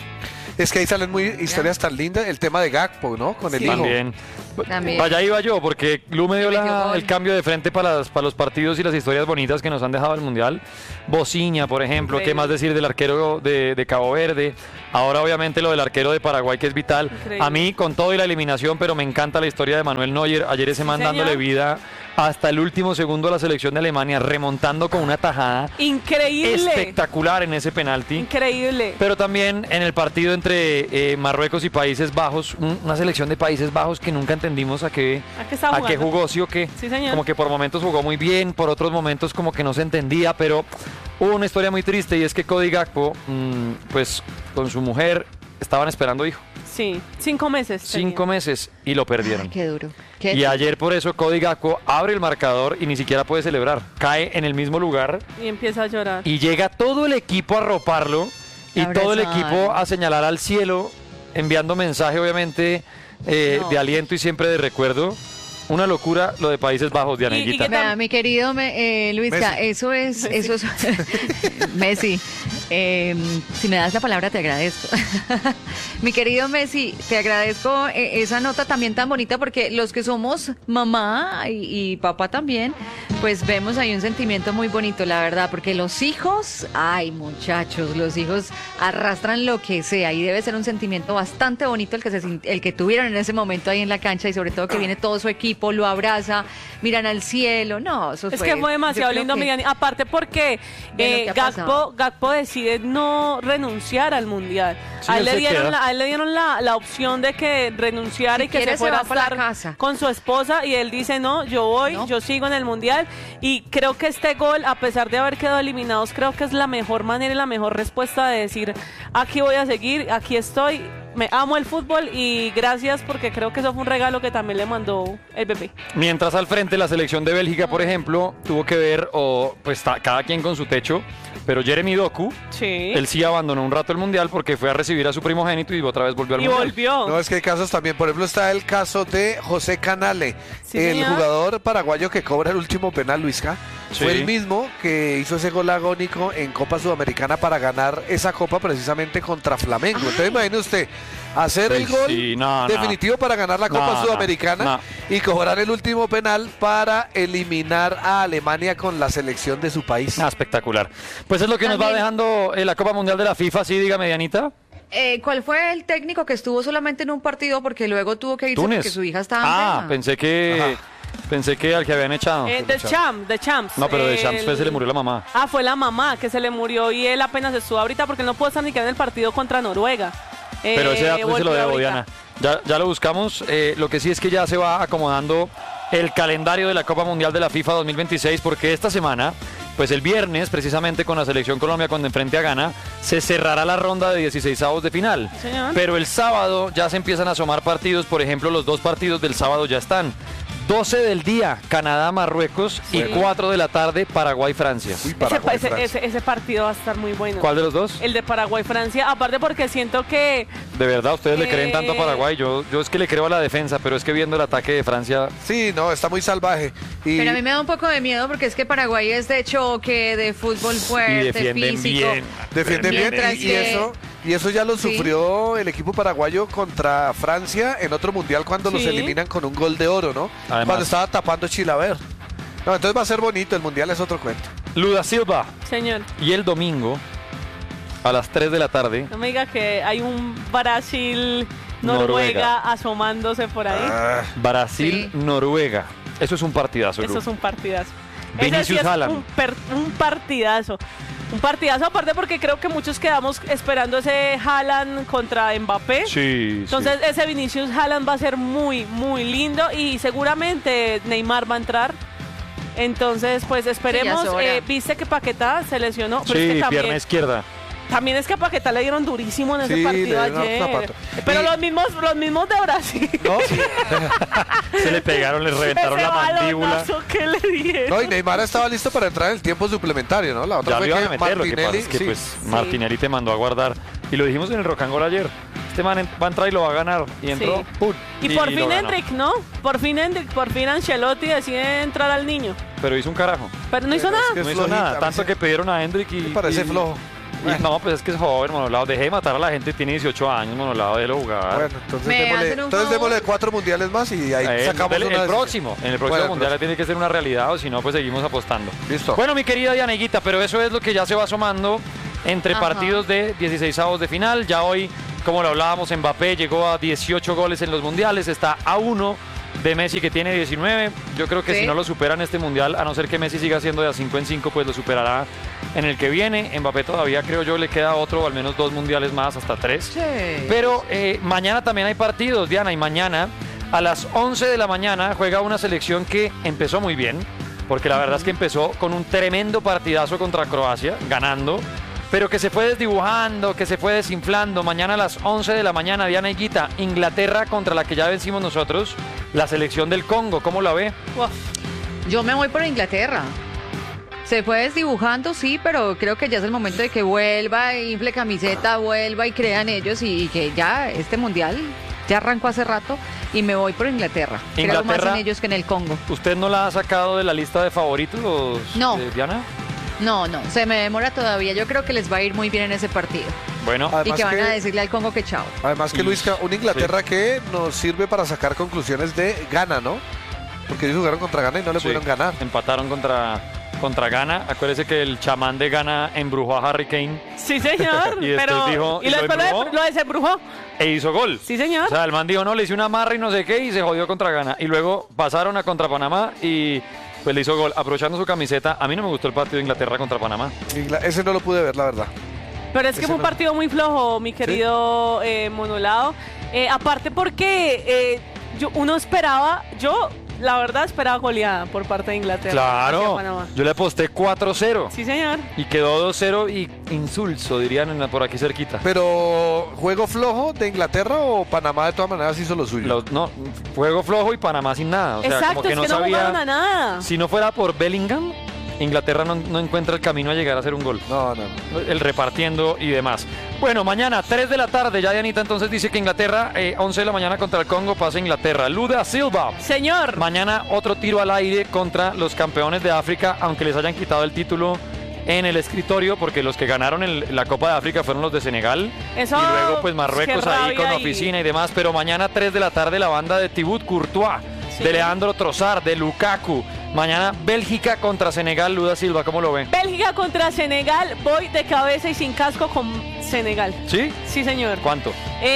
Es que ahí salen muy historias tan lindas. El tema de Gakpo, ¿no? Con el Sí. hijo. También. También. Vaya iba yo, porque Lu me dio Le metió la- gol. el cambio de frente para, las- para los partidos y las historias bonitas que nos han dejado el Mundial. Bociña, por ejemplo, Increíble. ¿qué más decir del arquero de, de Cabo Verde? Ahora obviamente lo del arquero de Paraguay, que es vital. Increíble. A mí, con todo y la eliminación, pero me encanta la historia de Manuel Neuer. Ayer ese man señor. dándole vida hasta el último segundo a la selección de Alemania, remontando con una tajada Increíble. espectacular en ese penalti. Increíble. Pero también en el partido entre eh, Marruecos y Países Bajos, un- una selección de Países Bajos que nunca entendimos a qué, ¿A qué estaba a qué jugando? jugó, sí o qué. Sí, señor. Como que por momentos jugó muy bien, por otros momentos como que no se entendía, pero hubo una historia muy triste y es que Cody Gakpo, mm, pues con su mujer estaban esperando hijo, Sí, cinco meses. cinco tenía. meses y lo perdieron. Ay, qué duro. Qué Y ayer por eso Cody Gakpo abre el marcador y ni siquiera puede celebrar. Cae en el mismo lugar Y empieza a llorar. y llega todo el equipo a arroparlo y todo el Abrazar. equipo a señalar al cielo, enviando mensaje obviamente eh, No. de aliento y siempre de recuerdo. Una locura lo de Países Bajos, Diana Y- y Higuita. que Vea, mi querido me- eh, Luisca, Messi. eso es, eso es Messi. eh, si me das la palabra te agradezco. Mi querido Messi, te agradezco eh, esa nota también tan bonita porque los que somos mamá y, y papá también, pues vemos ahí un sentimiento muy bonito, la verdad, porque los hijos, ay muchachos, los hijos arrastran lo que sea y debe ser un sentimiento bastante bonito el que se sin- el que tuvieron en ese momento ahí en la cancha y sobre todo que viene todo su equipo, lo abraza, miran al cielo, no, eso Es fue, que fue demasiado yo creo lindo, que- Miguel. Aparte porque De lo eh, que ha Gakpo, pasado. Gakpo decide no renunciar al Mundial. Sí, a, él él le se dieron queda. la, a él le dieron la, la opción de que renunciara Si y que quiere, se se fuera va a para la estar casa. con su esposa y él dice no, yo voy, No. yo sigo en el Mundial y creo que este gol, a pesar de haber quedado eliminados, creo que es la mejor manera y la mejor respuesta de decir aquí voy a seguir, aquí estoy. Me amo el fútbol y gracias porque creo que eso fue un regalo que también le mandó el bebé. Mientras al frente la selección de Bélgica, por ejemplo, tuvo que ver, o pues ta- cada quien con su techo, pero Jeremy Doku, Sí. él sí abandonó un rato el Mundial porque fue a recibir a su primogénito y otra vez volvió al Y Mundial. volvió. No, es que hay casos también. Por ejemplo, está el caso de José Canale, Sí, el señor. jugador paraguayo que cobra el último penal, Luisca. Sí. Fue el mismo que hizo ese gol agónico en Copa Sudamericana para ganar esa copa precisamente contra Flamengo. Entonces, imagine usted hacer Pues el gol sí, no, no. definitivo para ganar la Copa No, no, Sudamericana no. y cobrar el último penal para eliminar a Alemania con la selección de su país. Ah, espectacular. Pues es lo que nos va También- dejando eh, la Copa Mundial de la FIFA, sí, dígame, Dianita. Eh, ¿Cuál fue el técnico que estuvo solamente en un partido porque luego tuvo que irse Túnez. porque su hija estaba Ah, enferma? pensé que Ajá. pensé que al que habían echado. Eh, de Champs, de Champs. No, pero de El- Champs fue, se le murió la mamá. Ah, fue la mamá que se le murió y él apenas estuvo ahorita porque él no pudo estar ni quedar en el partido contra Noruega. Pero ese Eh, dato sí se volvió lo debo, ahorita. Diana. Ya, ya lo buscamos. Eh, lo que sí es que ya se va acomodando el calendario de la Copa Mundial de la FIFA dos mil veintiséis, porque esta semana, pues el viernes, precisamente con la Selección Colombia cuando enfrente a Ghana, se cerrará la ronda de dieciseisavos de final. Señor. Pero el sábado ya se empiezan a asomar partidos. Por ejemplo, los dos partidos del sábado ya están. doce del día, Canadá-Marruecos, y cuatro de la tarde, Paraguay-Francia. Uy, Ese, Paraguay, ese- Francia. ese- ese partido va a estar muy bueno. ¿Cuál de los dos? El de Paraguay-Francia, aparte porque siento que De verdad, ustedes le Eh, creen tanto a Paraguay. Yo, yo es que le creo a la defensa, pero es que viendo el ataque de Francia, Sí, no, está muy salvaje. Y Pero a mí me da un poco de miedo porque es que Paraguay es de choque, de fútbol fuerte, defienden físico. bien. defiende bien Mientras y, y que- eso y eso ya lo Sí. sufrió el equipo paraguayo contra Francia en otro mundial cuando los Sí. eliminan con un gol de oro, ¿no? Además. Cuando estaba tapando Chilaver. No, entonces va a ser bonito, el mundial es otro cuento. Luda Silva. señor, Y el domingo, a las tres de la tarde, no me diga que hay un Brasil Noruega. Noruega asomándose por ahí. Ah, Brasil-Noruega. Eso es un partidazo, Lu. Eso es un partidazo. Vinicius Ese sí es Haaland. Un, per- un partidazo. Un partidazo aparte porque creo que muchos quedamos esperando ese Haaland contra Mbappé. Sí, Entonces ese Vinicius Haaland va a ser muy, muy lindo y seguramente Neymar va a entrar. Entonces, pues esperemos. Sí, ya es hora. Eh, Viste que Paquetá se lesionó, sí. pero es que Sí, también, pierna izquierda. también es que a Paquetá le dieron durísimo en ese Sí, partido le dieron ayer. zapato. Pero Y- los mismos, los mismos de Brasil. ¿no? Se le pegaron, le reventaron Ese la mandíbula. balonazo que le dieron. No, y Neymar estaba listo para entrar en el tiempo suplementario, ¿no? La otra Ya lo fue iban que a meter, lo que pasa Martinelli, es que sí. pues Martinelli te mandó a guardar. Y lo dijimos en el Rock and Roll ayer. Este man en- va a entrar y lo va a ganar. Y entró, Sí. ¡pum! Y por lo fin ganó. Hendrik, ¿no? Por fin Hendrik, por fin Ancelotti decide entrar al niño. Pero hizo un carajo. Pero no hizo Pero es nada. que- No Es hizo flojita, nada. me Tanto parece- que pidieron a Hendrik y... Me parece y- flojo. y- no, pues es que es joven, Monolado. Deje de matar a la gente, tiene dieciocho años, Monolado, déjelo jugar. Bueno, entonces ¿Me démosle, hacen un entonces favor? démosle cuatro mundiales más y ahí Eh, sacamos el, una el decisión. próximo, en el próximo Bueno, el mundial próximo. tiene que ser una realidad o si no pues seguimos apostando. Listo. Bueno, mi querida Dianeguita, pero eso es lo que ya se va asomando entre Ajá. partidos de dieciseisavos de final. Ya hoy, como lo hablábamos, Mbappé llegó a dieciocho goles en los mundiales, está a uno de Messi, que tiene diecinueve. Yo creo que Sí. si no lo supera en este mundial, a no ser que Messi siga siendo de a cinco en cinco, pues lo superará en el que viene. Mbappé todavía, creo yo, le queda otro, al menos dos mundiales más, hasta tres. Sí. Pero eh, mañana también hay partidos, Diana, y mañana a las once de la mañana juega una selección que empezó muy bien, porque la verdad es que empezó con un tremendo partidazo contra Croacia, ganando, pero que se fue desdibujando, que se fue desinflando. Mañana a las once de la mañana, Diana Higuita, Inglaterra contra la que ya vencimos nosotros, la selección del Congo. ¿Cómo la ve? Uf. Yo me voy por Inglaterra. Se fue desdibujando, sí, pero creo que ya es el momento de que vuelva, infle camiseta, vuelva y crean ellos y, y que ya este mundial ya arrancó hace rato y me voy por Inglaterra. Creo más Inglaterra. en ellos que en el Congo. ¿Usted no la ha sacado de la lista de favoritos, No. eh, Diana? No, no, se me demora todavía. Yo creo que les va a ir muy bien en ese partido. Bueno, Y Además que van que- a decirle al Congo que chao. Además que Y- Luisca, una Inglaterra que nos sirve para sacar conclusiones de Ghana, ¿no? Porque ellos jugaron contra Ghana y no le sí, pudieron ganar. empataron contra, contra Ghana. Acuérdese que el chamán de Ghana embrujó a Harry Kane Sí, señor. Y después pero, dijo, y ¿y lo después lo, embrujó? de- lo desembrujó. e hizo gol. Sí, señor. O sea, el man dijo, no, le hice una amarra y no sé qué, y se jodió contra Ghana. Y luego pasaron a contra Panamá y pues le hizo gol, aprovechando su camiseta. A mí no me gustó el partido de Inglaterra contra Panamá. Ingla- Ese no lo pude ver, la verdad. Pero es que Ese fue un no. partido muy flojo, mi querido eh, Monolado. Eh, aparte porque eh, yo, uno esperaba, yo la verdad esperaba goleada por parte de Inglaterra. hacia Claro, Panamá. yo le aposté cuatro cero Sí, señor. y quedó dos cero y insulso, dirían en la- por aquí cerquita. Pero, ¿juego flojo de Inglaterra o Panamá de todas maneras hizo lo suyo? Los- no, juego flojo y Panamá sin nada. O sea, Exacto, como que es no que no sabía. jugaron a nada. Si no fuera por Bellingham, Inglaterra no, no encuentra el camino a llegar a hacer un gol. No, no. El repartiendo y demás. Bueno, mañana, tres de la tarde, ya Dianita entonces dice que Inglaterra, eh, once de la mañana contra el Congo, pasa Inglaterra. Luda Silva. Señor. Mañana otro tiro al aire contra los campeones de África, aunque les hayan quitado el título en el escritorio, porque los que ganaron el- la Copa de África fueron los de Senegal. Eso, y luego pues Marruecos qué ahí con rabia y- oficina y demás. Pero mañana, tres de la tarde, la banda de Thibaut Courtois, Sí. de Leandro Trossard, de Lukaku. Mañana Bélgica contra Senegal. Luda Silva, ¿cómo lo ve? Bélgica contra Senegal. Voy de cabeza y sin casco con Senegal. ¿Sí? Sí, señor. ¿Cuánto?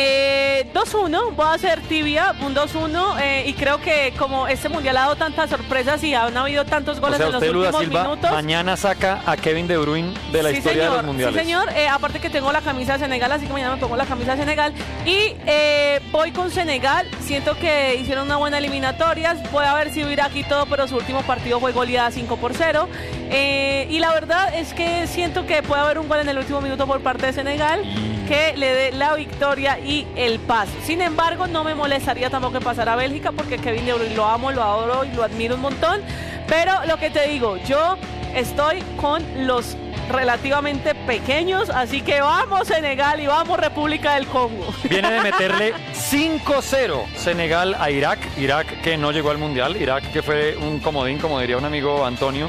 Eh, dos uno, voy a hacer tibia, un dos uno, eh, y creo que como este mundial ha dado tantas sorpresas y han habido tantos O goles sea, en los usted, Luda últimos Silva, minutos. mañana saca a Kevin De Bruyne de la Sí, historia señor, de los mundiales. Sí, señor. Eh, aparte que tengo la camisa de Senegal, así que mañana me pongo la camisa de Senegal. Y eh, voy con Senegal. Siento que hicieron una buena eliminatoria. Voy a ver si Irak y todo, pero su último partido fue goleada cinco por cero. Eh, y la verdad es que siento que puede haber un gol en el último minuto por parte de Senegal que le dé la victoria y el paso. Sin embargo, no me molestaría tampoco que pasara a Bélgica porque Kevin De Bruyne lo amo, lo adoro y lo admiro un montón. Pero lo que te digo, yo estoy con los relativamente pequeños, así que vamos Senegal y vamos República del Congo. Viene de meterle cinco cero Senegal a Irak. Irak que no llegó al Mundial. Irak que fue un comodín, como diría un amigo Antonio,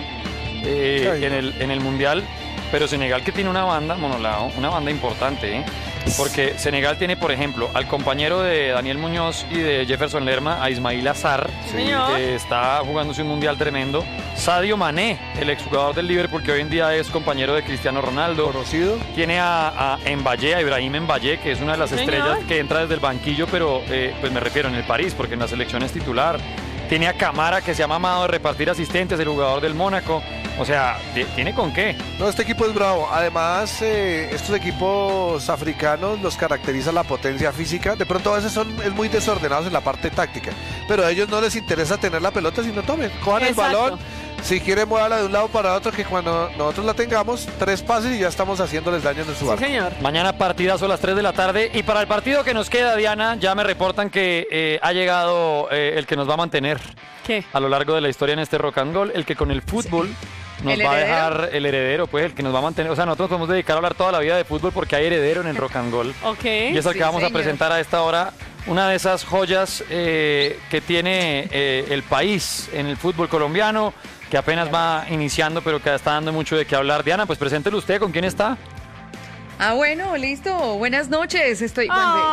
eh, Ay, en, no. el, en el Mundial. Pero Senegal que tiene una banda, Monolao, una banda importante, ¿eh? Porque Senegal tiene, por ejemplo, al compañero de Daniel Muñoz y de Jefferson Lerma, a Ismail Azar, Señor. que está jugándose un Mundial tremendo. Sadio Mané, el exjugador del Liverpool, que hoy en día es compañero de Cristiano Ronaldo. Conocido. Tiene a, a Mbaye, a Ibrahim Mbaye, que es una de las Señor. estrellas que entra desde el banquillo, pero eh, pues me refiero en el París, porque en la selección es titular. Tiene a Camara, que se ha mamado de repartir asistentes, el jugador del Mónaco. O sea, ti- tiene con qué. No, este equipo es bravo. Además, eh, estos equipos africanos los caracteriza la potencia física. De pronto a veces son es muy desordenados en la parte táctica. Pero a ellos no les interesa tener la pelota, sino tomen, cojan Exacto. el balón. Si quieren, muévala de un lado para otro, que cuando nosotros la tengamos, tres pases y ya estamos haciéndoles daño en su Sí, arco. señor. Mañana partidazo a las tres de la tarde. Y para el partido que nos queda, Diana, ya me reportan que eh, ha llegado eh, el que nos va a mantener ¿Qué? a lo largo de la historia en este rock and roll, el que con el fútbol nos ¿El va a heredero? dejar el heredero, pues el que nos va a mantener. O sea, nosotros podemos dedicar a hablar toda la vida de fútbol porque hay heredero en el rock and roll. Ok. Y es el Sí, que vamos a señor. presentar a esta hora, una de esas joyas eh, que tiene eh, el país en el fútbol colombiano, que apenas va iniciando, pero que está dando mucho de qué hablar. Diana, pues preséntelo usted, ¿con quién está? Ah, bueno, listo. Buenas noches. Estoy.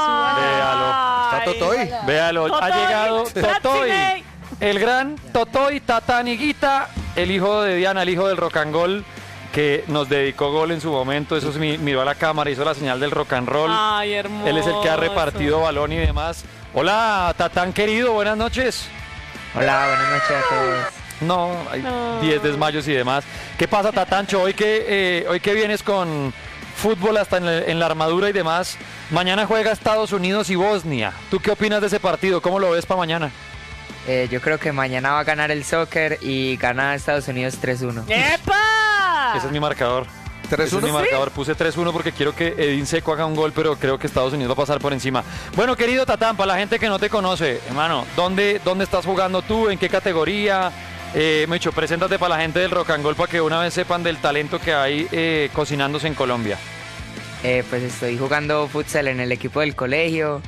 Ay. Está Totoy. Véalo, ha Totoy, llegado Totoy, Tatsine. el gran Totoy Tataniguita, el hijo de Diana, el hijo del rock and roll, que nos dedicó gol en su momento. Eso sí, mi- miró a la cámara, hizo la señal del rock and roll. Ay, hermoso. Él es el que ha repartido balón y demás. Hola, Tatán querido, buenas noches. Hola, buenas noches a todos. No, hay No. diez desmayos y demás. ¿Qué pasa, Tatancho? Hoy que, eh, hoy que vienes con fútbol hasta en, el- en la armadura y demás, mañana juega Estados Unidos y Bosnia. ¿Tú qué opinas de ese partido? ¿Cómo lo ves para mañana? Eh, yo creo que mañana va a ganar el soccer y gana Estados Unidos tres uno. ¡Epa! Ese es mi marcador. ¿tres Ese es mi uno? marcador. Puse tres uno porque quiero que Edin Seco haga un gol, pero creo que Estados Unidos va a pasar por encima. Bueno, querido Tatán, para la gente que no te conoce, hermano, ¿dónde, dónde estás jugando tú? ¿En qué categoría? Eh, Mecho, preséntate para la gente del Rock and Roll para que una vez sepan del talento que hay eh, cocinándose en Colombia. Eh, pues estoy jugando futsal en el equipo del colegio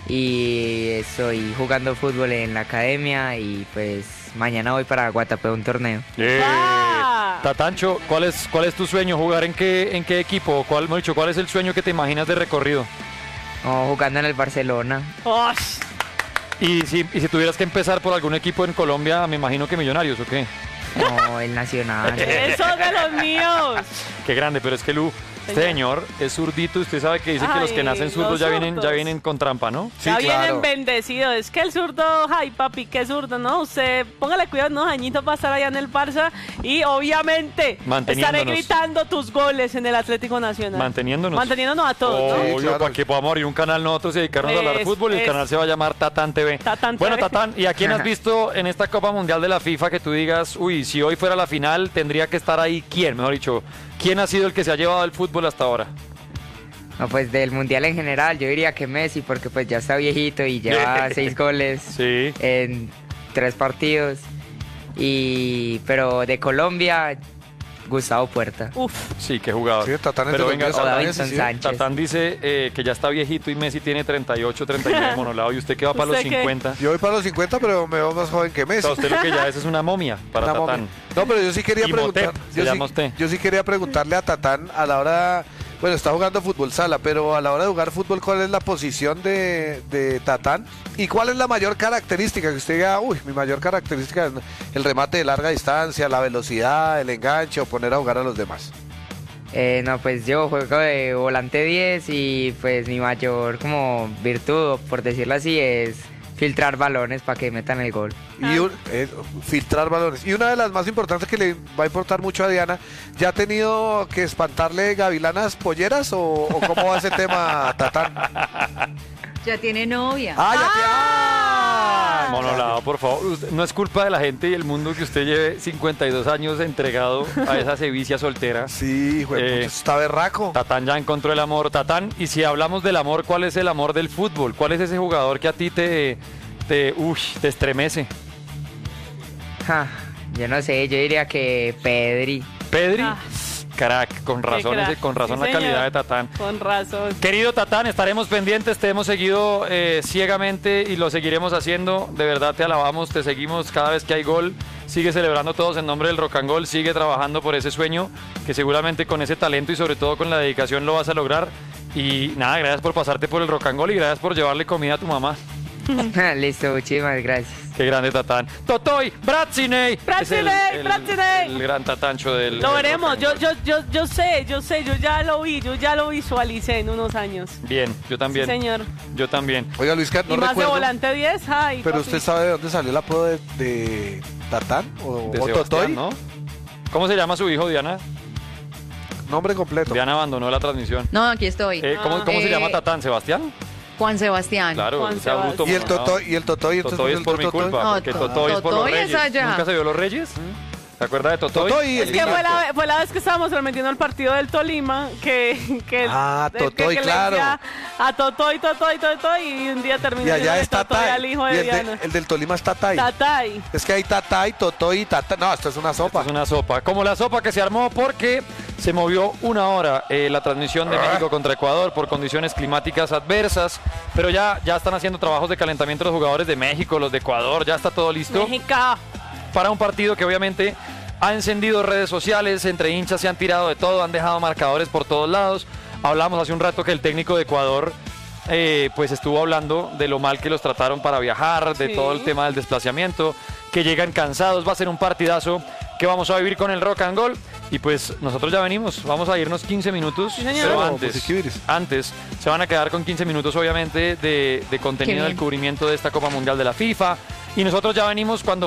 y estoy jugando fútbol en la academia y pues mañana voy para Guatapé a un torneo. ¡Ah! Tatancho, ¿cuál es, cuál es tu sueño? ¿Jugar en qué, en qué equipo? ¿Cuál, Mecho, ¿cuál es el sueño que te imaginas de recorrido? No, jugando en el Barcelona. ¡Osh! Y si, y si tuvieras que empezar por algún equipo en Colombia, me imagino que Millonarios, ¿o qué? No, el Nacional. ¡Eso de los míos! Qué grande, pero es que Lu, este señor es zurdito. Usted sabe que dicen que los que Ay, nacen zurdos los ya vienen, ya zurdos. vienen con trampa, ¿no? Sí, Ya claro. vienen bendecidos. Es que el zurdo, ay papi, qué zurdo, ¿no? Usted póngale cuidado unos añitos para estar allá en el Barça y obviamente estaré Manteniéndonos. gritando tus goles en el Atlético Nacional. Manteniéndonos. Manteniéndonos a todos, ¿no? Sí, Obvio, claro. para que podamos abrir un canal nosotros y dedicarnos a hablar de Es- fútbol y el es- canal se va a llamar Tatán T V. Tatán bueno, T V. Tatán, ¿y a quién has visto en esta Copa Mundial de la FIFA que tú digas, uy, si hoy fuera la final, tendría que estar ahí quién? Mejor dicho, ¿quién ha sido el que se ha llevado el fútbol hasta ahora? No, pues del mundial en general, yo diría que Messi, porque pues ya está viejito y lleva seis goles Sí. en tres partidos. Y pero de Colombia, Gustavo Puerta. Uf, Sí, qué jugador. Sí, Tatán es de Pero los venga, míos o también, Davinson sí, sí. Sánchez. Tatán dice eh, que ya está viejito y Messi tiene treinta y ocho, treinta y nueve monolado. ¿Y usted qué va para los ¿Usted qué? cincuenta? Yo voy para los cincuenta, pero me veo más joven que O Messi. sea, usted lo que ya es es una momia para Una Tatán. momia. No, pero yo sí quería Imhotep, preguntar. se Yo llama sí, usted. yo sí quería preguntarle a Tatán a la hora. Bueno, está jugando fútbol sala, pero a la hora de jugar fútbol, ¿cuál es la posición de, de Tatán? ¿Y cuál es la mayor característica que usted diga, uy, mi mayor característica es el remate de larga distancia, la velocidad, el enganche o poner a jugar a los demás? Eh, no, pues yo juego de volante diez y pues mi mayor como virtud, por decirlo así, es filtrar balones para que metan el gol. Y un- eh, filtrar balones. Y una de las más importantes que le va a importar mucho a Diana, ¿ya ha tenido que espantarle gavilanas polleras o, o cómo va ese tema, Tatán? Ya tiene novia. ¡Ah, ya te... ¡Ah! Monolado, por favor. Usted- no es culpa de la gente y el mundo que usted lleve cincuenta y dos años entregado a esa sevicia soltera. Sí, güey, Eh, pucha, está berraco. Tatán ya encontró el amor. Tatán, y si hablamos del amor, ¿cuál es el amor del fútbol? ¿Cuál es ese jugador que a ti te, te, uy, te estremece? Ja, yo no sé, yo diría que Pedri. Pedri, Ah. crack, con razón, crack. ese- con razón Sí, la señor. calidad de Tatán. con razón. Querido Tatán, estaremos pendientes, te hemos seguido eh, ciegamente y lo seguiremos haciendo. De verdad te alabamos, te seguimos cada vez que hay gol. Sigue celebrando todos en nombre del Rock and Roll, sigue trabajando por ese sueño, que seguramente con ese talento y sobre todo con la dedicación lo vas a lograr. Y nada, gracias por pasarte por el Rock and Roll y gracias por llevarle comida a tu mamá. Listo, muchísimas gracias. Qué grande Tatán. Totoy, Bratziney. Bratziney, Es el- el- Bratziney. El gran tatancho del... Lo del veremos, Rock yo, and Roll. yo, yo, yo sé, yo sé, yo ya lo vi, yo ya lo visualicé en unos años. Bien, yo también. Sí, señor. Yo también. Oiga, Luis, no y más recuerdo, de volante diez, ay, pero papi. usted sabe de dónde salió el apodo de, de Tatán o, De o Sebastián, Totoy. ¿no? ¿Cómo se llama su hijo, Diana? Nombre completo. Diana abandonó la transmisión. No, aquí estoy. Eh, ¿Cómo, cómo se Eh, llama Tatán? ¿Sebastián? Juan Sebastián. Claro, Juan o sea, Augusto Y el Monolado. Totoy, y el Totoy, entonces Totoy es el por mi Totoy. culpa, No, porque to- Totoy es por los Totoy es Reyes. allá. ¿Nunca se vio los Reyes? ¿Se acuerda de Totoy? Totoy, Es el que niño. fue la, fue la vez que estábamos transmitiendo el partido del Tolima, que... que Ah, que- Totoy, que le claro. decía A Totoy, Totoy, Totoy, y un día terminó Y allá diciéndole es Totoy Tatay. al hijo Y de el, de- Diana. el del Tolima es Tatay. Tatay. Es que hay Tatay, Totoy y Tatay. No, esto es una sopa. Es una sopa. Como la sopa que se armó porque se movió una hora eh, la transmisión de México contra Ecuador por condiciones climáticas adversas. Pero ya, ya están haciendo trabajos de calentamiento los jugadores de México, los de Ecuador. Ya está todo listo México. para un partido que obviamente ha encendido redes sociales. Entre hinchas se han tirado de todo, han dejado marcadores por todos lados. Hablamos hace un rato que el técnico de Ecuador eh, pues estuvo hablando de lo mal que los trataron para viajar, de Sí. todo el tema del desplazamiento, que llegan cansados. Va a ser un partidazo que vamos a vivir con el Rock and Roll. Y pues nosotros ya venimos, vamos a irnos quince minutos, Sí, señor. pero Oh, antes, pues, Iquibiris. antes se van a quedar con quince minutos obviamente de, de contenido Qué del bien. cubrimiento de esta Copa Mundial de la FIFA. Y nosotros ya venimos cuando